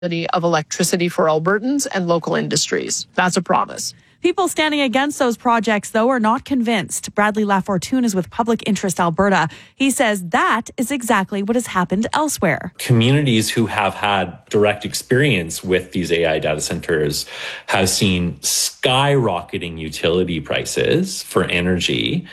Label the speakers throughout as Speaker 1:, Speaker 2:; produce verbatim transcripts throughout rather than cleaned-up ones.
Speaker 1: of electricity for Albertans and local industries. That's a promise.
Speaker 2: People standing against those projects, though, are not convinced. Bradley Lafortune is with Public Interest Alberta. He says that is exactly what has happened elsewhere.
Speaker 3: Communities who have had direct experience with these A I data centers have seen skyrocketing utility prices for energy.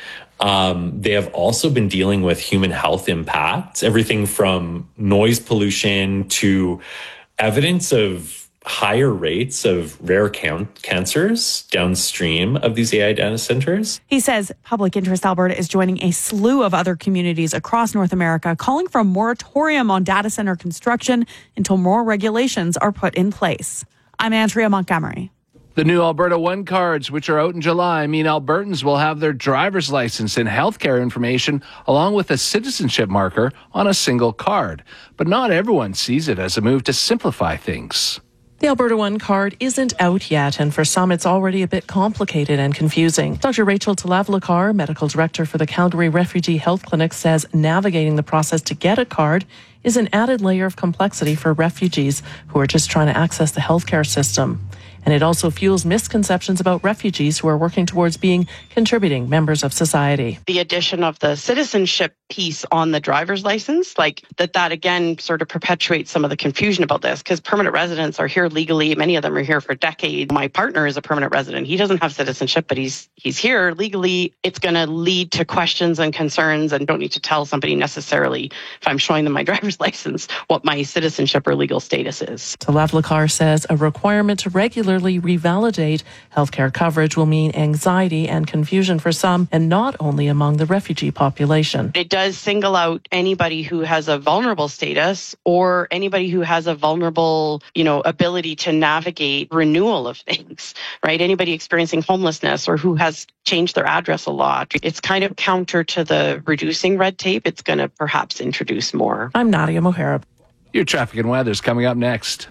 Speaker 3: Um, they have also been dealing with human health impacts, everything from noise pollution to evidence of higher rates of rare can- cancers downstream of these A I data centers.
Speaker 2: He says Public Interest Alberta is joining a slew of other communities across North America calling for a moratorium on data center construction until more regulations are put in place. I'm Andrea Montgomery.
Speaker 4: The new Alberta One cards, which are out in July, mean Albertans will have their driver's license and healthcare information along with a citizenship marker on a single card. But not everyone sees it as a move to simplify things.
Speaker 5: The Alberta One card isn't out yet, and for some it's already a bit complicated and confusing. Doctor Rachel Talavlakar, medical director for the Calgary Refugee Health Clinic, says navigating the process to get a card is an added layer of complexity for refugees who are just trying to access the healthcare system. And it also fuels misconceptions about refugees who are working towards being contributing members of society.
Speaker 6: The addition of the citizenship piece on the driver's license, like that, that again sort of perpetuates some of the confusion about this, because permanent residents are here legally. Many of them are here for decades. My partner is a permanent resident. He doesn't have citizenship, but he's he's here legally. It's going to lead to questions and concerns, and don't need to tell somebody necessarily, if I'm showing them my driver's license, what my citizenship or legal status is.
Speaker 5: Talavlakar says a requirement to regularly revalidate healthcare coverage will mean anxiety and confusion for some, and not only among the refugee population.
Speaker 6: It does single out anybody who has a vulnerable status or anybody who has a vulnerable, you know, ability to navigate renewal of things, right? Anybody experiencing homelessness or who has changed their address a lot. It's kind of counter to the reducing red tape. It's going to perhaps introduce more.
Speaker 5: I'm Nadia Moharib.
Speaker 4: Your traffic and weather is coming up next.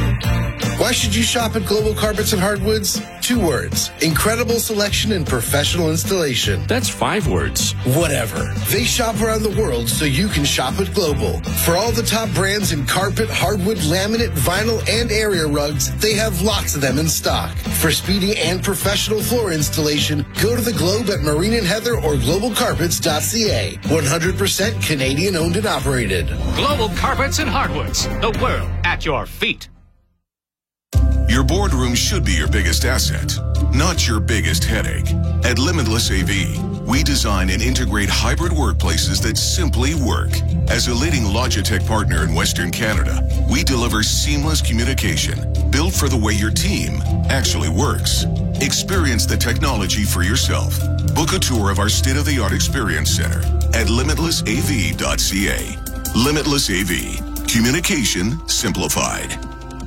Speaker 7: Why should you shop at Global Carpets and Hardwoods? Two words. Incredible selection and professional installation.
Speaker 8: That's five words.
Speaker 7: Whatever. They shop around the world so you can shop at Global. For all the top brands in carpet, hardwood, laminate, vinyl, and area rugs, they have lots of them in stock. For speedy and professional floor installation, go to the Globe at Marine and Heather or global carpets dot c a. one hundred percent Canadian owned and operated.
Speaker 8: Global Carpets and Hardwoods. The world at your feet.
Speaker 9: Your boardroom should be your biggest asset, not your biggest headache. At Limitless A V, we design and integrate hybrid workplaces that simply work. As a leading Logitech partner in Western Canada, we deliver seamless communication built for the way your team actually works. Experience the technology for yourself. Book a tour of our state-of-the-art experience center at limitless a v dot c a. Limitless A V. Communication simplified.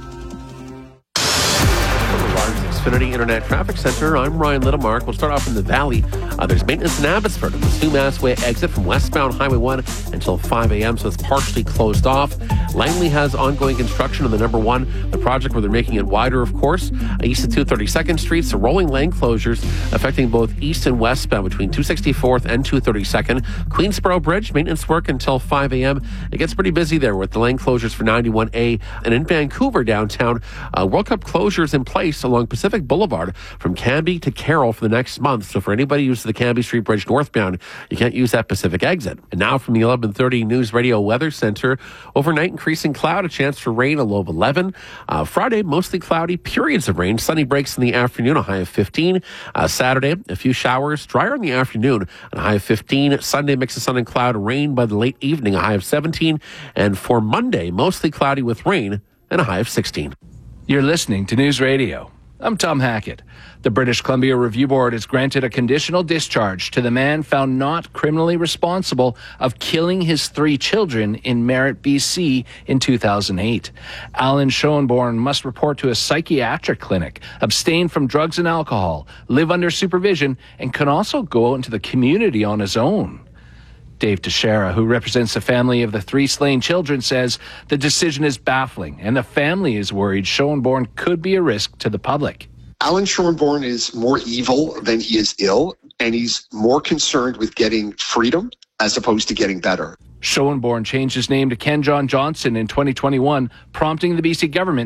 Speaker 10: Xfinity Internet Traffic Center. I'm Ryan Littlemark. We'll start off in the Valley. Uh, there's maintenance in Abbotsford on the Sumas Way exit from westbound Highway one until five a.m., so it's partially closed off. Langley has ongoing construction on the number one, the project where they're making it wider, of course. Uh, east of two hundred thirty-second Street, so rolling lane closures affecting both east and westbound between two sixty-fourth and two thirty-second. Queensboro Bridge, maintenance work until five a.m. It gets pretty busy there with the lane closures for ninety-one A. And in Vancouver downtown, uh, World Cup closures in place along Pacific Boulevard from Cambie to Carroll for the next month. So for anybody who uses the Cambie Street Bridge northbound, you can't use that Pacific exit. And now from the eleven thirty News Radio Weather Center, overnight increasing cloud, a chance for rain, a low of eleven. Uh, Friday, mostly cloudy, periods of rain. Sunny breaks in the afternoon, a high of fifteen. Uh, Saturday, a few showers, drier in the afternoon, a high of fifteen. Sunday, mix of sun and cloud, rain by the late evening, a high of seventeen. And for Monday, mostly cloudy with rain and a high of sixteen.
Speaker 4: You're listening to News Radio. I'm Tom Hackett. The British Columbia Review Board has granted a conditional discharge to the man found not criminally responsible of killing his three children in Merritt, B C in two thousand eight. Alan Schoenborn must report to a psychiatric clinic, abstain from drugs and alcohol, live under supervision, and can also go out into the community on his own. Dave Teixeira, who represents the family of the three slain children, says the decision is baffling and the family is worried Schoenborn could be a risk to the public.
Speaker 11: Alan Schoenborn is more evil than he is ill, and he's more concerned with getting freedom as opposed to getting better.
Speaker 4: Schoenborn changed his name to Ken John Johnson in twenty twenty-one, prompting the B C government